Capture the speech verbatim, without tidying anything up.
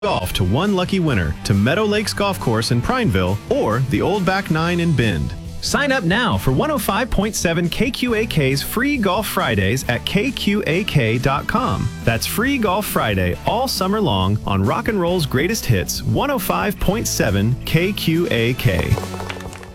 Golf to one lucky winner to Meadow Lakes Golf Course in Prineville or the Old Back Nine in Bend. Sign up now for one oh five point seven K Q A K's free Golf Fridays at K Q A K dot com. That's free Golf Friday all summer long on Rock and Roll's greatest hits, one oh five point seven K Q A K.